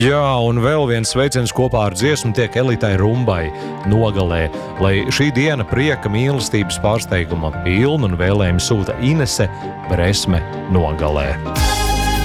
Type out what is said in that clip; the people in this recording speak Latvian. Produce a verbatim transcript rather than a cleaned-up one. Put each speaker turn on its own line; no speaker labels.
Jā, un vēl viens sveiciens kopā ar dziesmu tiek Elitai Rumbai Nogalē, lai šī diena prieka, mīlestības, pārsteiguma pilna un vēlējumi sūta Inese Bresme Nogalē.